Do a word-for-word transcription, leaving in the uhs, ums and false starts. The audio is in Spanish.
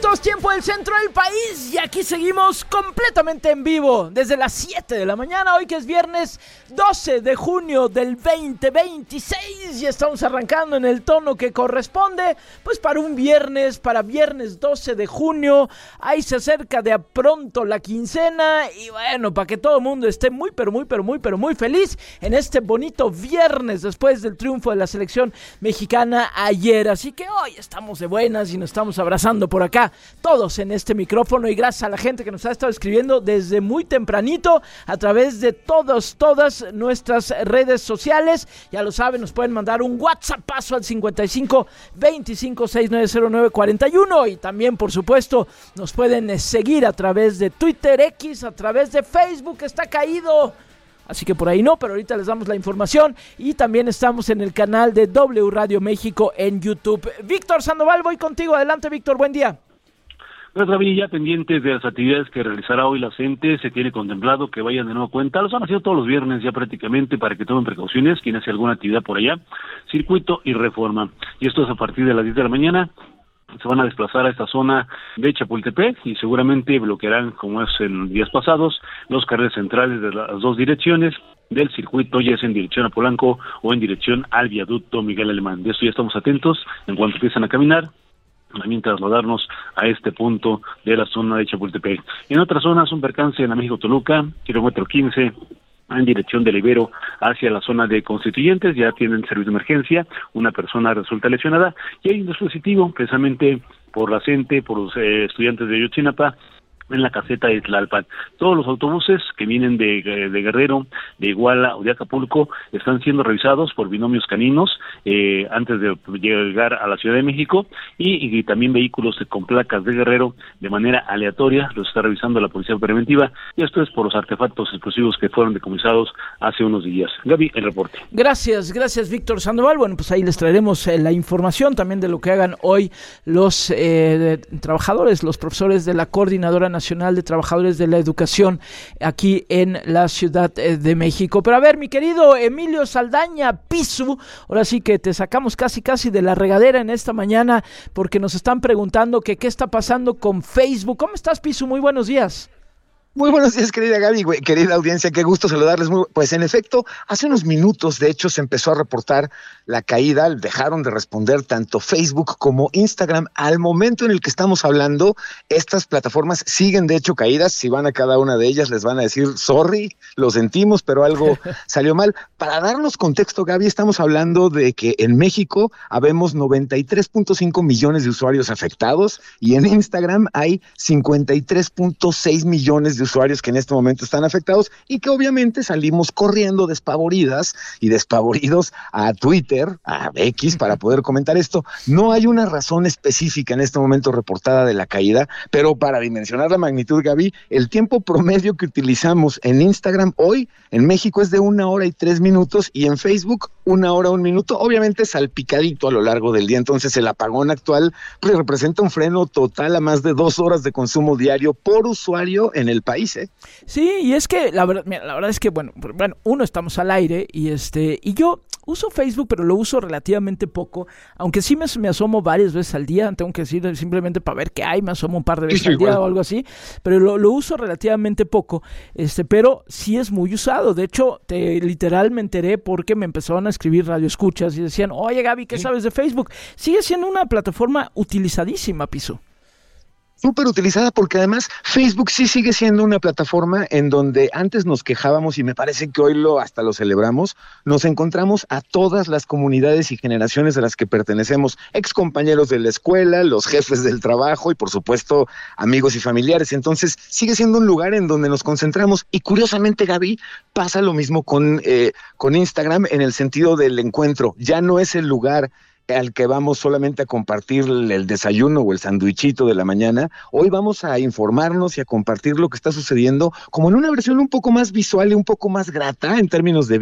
minutos, tiempo del centro del país, y aquí seguimos completamente en vivo desde las siete de la mañana, hoy que es viernes doce de junio del veinte veintiséis, y estamos arrancando en el tono que corresponde, pues para un viernes, para viernes doce de junio, ahí se acerca de a pronto la quincena, y bueno, para que todo el mundo esté muy, pero muy, pero muy, pero muy feliz en este bonito viernes después del triunfo de la selección mexicana ayer, así que hoy estamos de buenas y nos estamos abrazando por acá, todos en este micrófono, y gracias a la gente que nos ha estado escribiendo desde muy tempranito a través de todos, todas nuestras redes sociales. Ya lo saben, nos pueden mandar un WhatsApp paso al cincuenta y cinco veinticinco sesenta y nueve cero nueve cuarenta y uno, y también por supuesto nos pueden seguir a través de Twitter, X, a través de Facebook, está caído, así que por ahí no, pero ahorita les damos la información, y también estamos en el canal de W Radio México en YouTube. Víctor Sandoval, voy contigo, adelante Víctor, buen día. Pues David, ya pendientes de las actividades que realizará hoy la gente, se tiene contemplado que vayan de nuevo cuenta, los han haciendo todos los viernes ya prácticamente, para que tomen precauciones, quien hace alguna actividad por allá, Circuito y Reforma, y esto es a partir de las diez de la mañana, se van a desplazar a esta zona de Chapultepec y seguramente bloquearán, como es en días pasados, los carriles centrales de las dos direcciones del circuito, ya es en dirección a Polanco o en dirección al viaducto Miguel Alemán. De esto ya estamos atentos en cuanto empiezan a caminar, también trasladarnos a este punto de la zona de Chapultepec. En otras zonas, un percance en la México-Toluca, kilómetro quince, en dirección del Ibero hacia la zona de Constituyentes, ya tienen servicio de emergencia, una persona resulta lesionada, y hay un dispositivo precisamente por la gente, por los eh, estudiantes de Ayotzinapa, en la caseta de Tlalpan. Todos los autobuses que vienen de, de Guerrero, de Iguala o de Acapulco están siendo revisados por binomios caninos eh, antes de llegar a la Ciudad de México, y, y también vehículos con placas de Guerrero de manera aleatoria los está revisando la Policía Preventiva, y esto es por los artefactos explosivos que fueron decomisados hace unos días. Gaby, el reporte. Gracias, gracias Víctor Sandoval. Bueno, pues ahí les traeremos eh, la información también de lo que hagan hoy los eh, trabajadores, los profesores de la Coordinadora Nacional de Trabajadores de la Educación aquí en la Ciudad de México. Pero a ver, mi querido Emilio Saldaña Pisu, ahora sí que te sacamos casi casi de la regadera en esta mañana, porque nos están preguntando que qué está pasando con Facebook. ¿Cómo estás, Pisu? Muy buenos días. Muy buenos días, querida Gaby, querida audiencia, qué gusto saludarles. Muy, pues en efecto, hace unos minutos, de hecho, se empezó a reportar la caída, dejaron de responder tanto Facebook como Instagram. Al momento en el que estamos hablando, estas plataformas siguen de hecho caídas. Si van a cada una de ellas, les van a decir, sorry, lo sentimos, pero algo salió mal. Para darnos contexto, Gaby, estamos hablando de que en México habemos noventa y tres punto cinco millones de usuarios afectados, y en Instagram hay cincuenta y tres punto seis millones de usuarios que en este momento están afectados, y que obviamente salimos corriendo despavoridas y despavoridos a Twitter, a X, para poder comentar esto. No hay una razón específica en este momento reportada de la caída, pero para dimensionar la magnitud, Gaby, el tiempo promedio que utilizamos en Instagram hoy en México es de una hora y tres minutos, y en Facebook una hora, un minuto, obviamente salpicadito a lo largo del día. Entonces el apagón actual pues representa un freno total a más de dos horas de consumo diario por usuario en el país. País, ¿eh? Sí, y es que la verdad, mira, la verdad es que bueno, bueno, uno, estamos al aire, y este, y yo uso Facebook, pero lo uso relativamente poco, aunque sí me, me asomo varias veces al día, tengo que decir, simplemente para ver qué hay, me asomo un par de veces sí, al día igual. O algo así, pero lo, lo uso relativamente poco, este, pero sí es muy usado. De hecho, te, literal me enteré porque me empezaron a escribir radioescuchas y decían, oye Gaby, ¿qué sí. sabes de Facebook? Sigue siendo una plataforma utilizadísima, Piso. Súper utilizada, porque además Facebook sí sigue siendo una plataforma en donde antes nos quejábamos, y me parece que hoy lo hasta lo celebramos, nos encontramos a todas las comunidades y generaciones a las que pertenecemos, ex compañeros de la escuela, los jefes del trabajo y por supuesto amigos y familiares. Entonces sigue siendo un lugar en donde nos concentramos, y curiosamente, Gaby, pasa lo mismo con, eh, con Instagram, en el sentido del encuentro. Ya no es el lugar al que vamos solamente a compartir el desayuno o el sandwichito de la mañana. Hoy vamos a informarnos y a compartir lo que está sucediendo como en una versión un poco más visual y un poco más grata en términos de